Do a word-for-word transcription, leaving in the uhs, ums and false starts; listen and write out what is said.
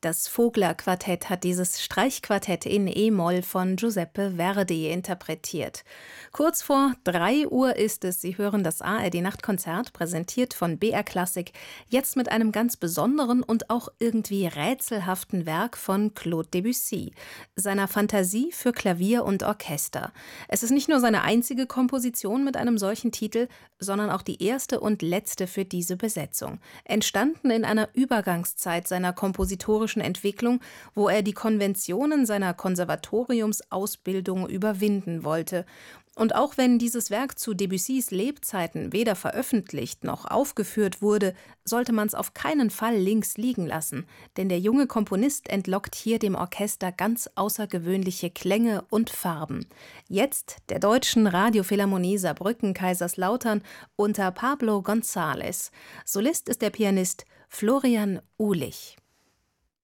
Das Vogler-Quartett hat dieses Streichquartett in E-Moll von Giuseppe Verdi interpretiert. Kurz vor drei Uhr ist es, Sie hören das A R D-Nachtkonzert, präsentiert von B R Klassik, jetzt mit einem ganz besonderen und auch irgendwie rätselhaften Werk von Claude Debussy, seiner Fantasie für Klavier und Orchester. Es ist nicht nur seine einzige Komposition mit einem solchen Titel, sondern auch die erste und letzte für diese Besetzung. Entstanden in einer Übergangszeit seiner kompositorischen Entwicklung, wo er die Konventionen seiner Konservatoriumsausbildung überwinden wollte. Und auch wenn dieses Werk zu Debussys Lebzeiten weder veröffentlicht noch aufgeführt wurde, sollte man es auf keinen Fall links liegen lassen, denn der junge Komponist entlockt hier dem Orchester ganz außergewöhnliche Klänge und Farben. Jetzt der Deutschen Radiophilharmonie Saarbrücken-Kaiserslautern unter Pablo González. Solist ist der Pianist Florian Uhlich.